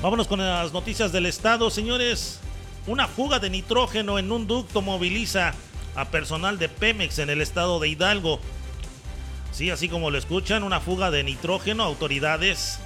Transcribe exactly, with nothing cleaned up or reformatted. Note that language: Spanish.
Vámonos con las noticias del estado, señores. Una fuga de nitrógeno en un ducto moviliza a personal de Pemex en el estado de Hidalgo. Sí, así como lo escuchan, una fuga de nitrógeno. Autoridades